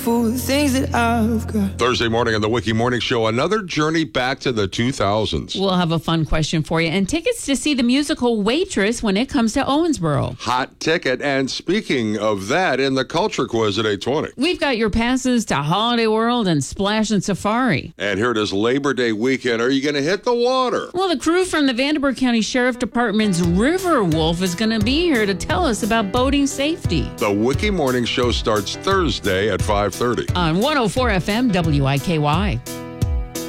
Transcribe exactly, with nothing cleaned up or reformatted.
For the things that I've got. Thursday morning on the Wiki Morning Show, another journey back to the two thousands. We'll have a fun question for you and tickets to see the musical Waitress when it comes to Owensboro. Hot ticket. And speaking of that, in the Culture Quiz at eight twenty. We've got your passes to Holiday World and Splash and Safari. And here it is, Labor Day weekend. Are you going to hit the water? Well, the crew from the Vanderburgh County Sheriff Department's River Wolf is going to be here to tell us about boating safety. The Wiki Morning Show starts Thursday at five thirty. On one oh four F M W I K Y.